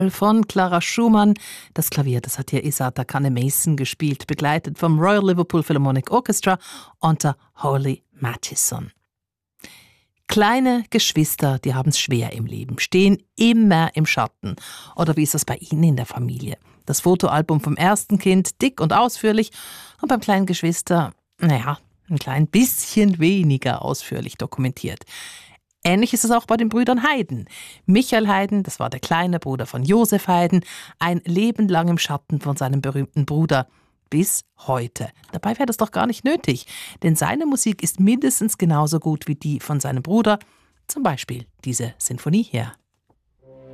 von Clara Schumann. Das Klavier, das hat hier Isata Kane-Mason gespielt, begleitet vom Royal Liverpool Philharmonic Orchestra unter Holly Mathison. Kleine Geschwister, die haben es schwer im Leben, stehen immer im Schatten. Oder wie ist das bei Ihnen in der Familie? Das Fotoalbum vom ersten Kind, dick und ausführlich, und beim kleinen Geschwister, ein klein bisschen weniger ausführlich dokumentiert. Ähnlich ist es auch bei den Brüdern Haydn. Michael Haydn, das war der kleine Bruder von Joseph Haydn, ein Leben lang im Schatten von seinem berühmten Bruder. Bis heute. Dabei wäre das doch gar nicht nötig, denn seine Musik ist mindestens genauso gut wie die von seinem Bruder. Zum Beispiel diese Sinfonie hier.